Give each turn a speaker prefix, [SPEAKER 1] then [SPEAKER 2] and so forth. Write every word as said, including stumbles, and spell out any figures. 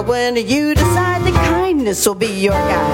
[SPEAKER 1] when you decide that kindness will be your guide.